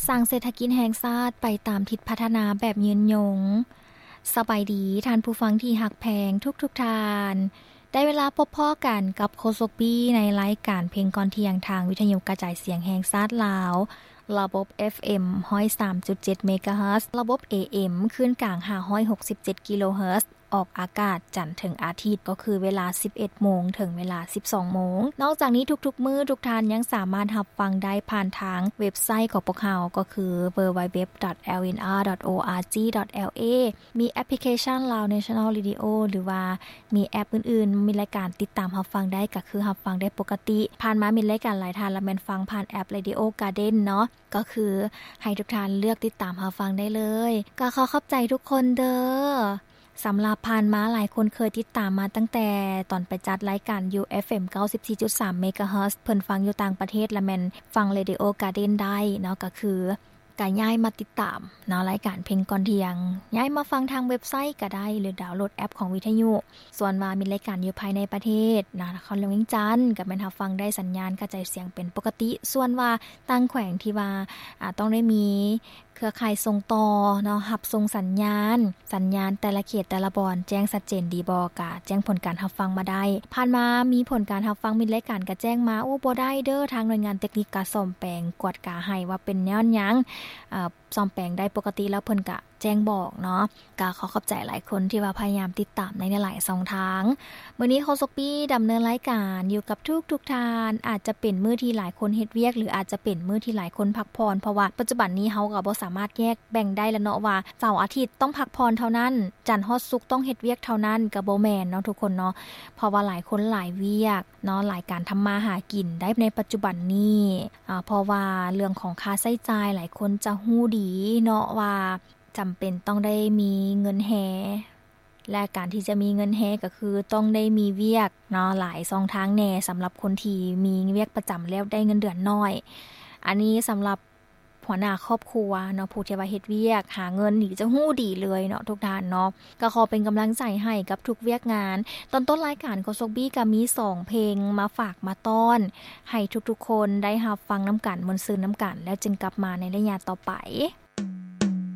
สร้างเศรษฐกิจแห่งชาติไปตามทิศพัฒนาแบบยืนยงสบายดีท่านผู้ฟังที่หักแพงทุกๆทานได้เวลาพบพ่อกันกับโคชปี้ในรายการเพลงก่อนเที่ยงทางวิทยุกระจายเสียงแห่งชาติลาวระบบ FM 103.7 เมกะเฮิรตซ์ระบบ AM คลื่นกลาง567กิโลเฮิรตซ์ออกอากาศจันทร์ถึงอาทิตย์ก็คือเวลา 11 โมงถึงเวลา 12 โมงนอกจากนี้ทุกๆมื้อทุกท่านยังสามารถรับฟังได้ผ่านทางเว็บไซต์ของพวกเราก็คือ www.lnr.org.la มีแอปพลิเคชัน Lao National Radio หรือว่ามีแอปอื่นๆมีรายการติดตามรับฟังได้ก็คือรับฟังได้ปกติผ่านมามีรายการหลายท่านและแม่นฟังผ่านแอป Radio Garden เนาะก็คือให้ทุกท่านเลือกติดตามรับฟังได้เลยก็ขอบใจทุกคนเด้อสำหรับผ่านมาหลายคนเคยติดตามมาตั้งแต่ตอนไปจัดรายการ UFM 94.3 เมกะเฮิรตซ์เพิ่นฟังอยู่ต่างประเทศและแม่นฟัง Radio Garden ได้เนาะก็คือก็ย้ายมาติดตามเนาะรายการเพลงก่อนเที่ยงย้ายมาฟังทางเว็บไซต์ก็ได้หรือดาวน์โหลดแอปของวิทยุส่วนว่ามีรายการอยู่ภายในประเทศนะนครหลวงเวียงจันทน์ก็แม่นรับฟังได้สัญญาณกระจายเสียงเป็นปกติส่วนว่าตั้งแขวงที่ว่าต้องได้มีเครือข่ายส่งต่อเนาะรับส่งสัญญาณแต่ละเขตแต่ละบอนแจ้งชัดเจนดีบ่ก็แจ้งผลการรับฟังมาได้ผ่านมามีผลการรับฟังมีรายการก็แจ้งมาโอ้บ่ได้เด้อทางหน่วยงานเทคนิคก็ซ่อมแปลงกวดกาให้ว่าเป็นแนวหยังซ่อมแปลงได้ปกติแล้วเพิ่นก็แจ้งบอกเนาะก็ขอบใจหลายคนที่ว่าพยายามติดตามในหลาย2ทางมื้อนี้โคชปี้ดำเนินรายการอยู่กับทุกท่านอาจจะเป็นมื้อที่หลายคนเฮ็ดเวียกหรืออาจจะเป็นมื้อที่หลายคนพักผ่อนเพราะว่าปัจจุบันนี้เฮาก็บ่สามารถแยกแบ่งได้แล้วเนาะว่าเสาร์อาทิตย์ต้องพักผ่อนเท่านั้นจันทร์ฮอดศุกร์ต้องเฮ็ดเวียกเท่านั้นก็บ่แม่นเนาะทุกคนเนาะเพราะว่าหลายคนหลายเวียกเนาะหลายการทำมาหากินได้ในปัจจุบันนี้เพราะว่าเรื่องของค่าใช้จ่ายหลายคนจะฮู้ดีเนาะว่าจำเป็นต้องได้มีเงินแฮและการที่จะมีเงินแฮก็คือต้องได้มีเวียกเนาะหลายช่องทางแน่สำหรับคนที่มีเวียกประจำแล้วได้เงินเดือนน้อยอันนี้สำหรับหัวหน้าครอบครัวเนาะผู้ที่ว่าเฮ็ดเวียกหาเงินนี่จะฮู้ดีเลยเนาะทุกท่านเนาะก็ขอเป็นกำลังใจให้กับทุกเวียกงานตอนต้นรายการโคชบี้ก็มี2เพลงมาฝากมาต้อนให้ทุกๆคนได้รับฟังน้ำกันมนต์ซื่นน้ำกันแล้วจึงกลับมาในระยะต่อไป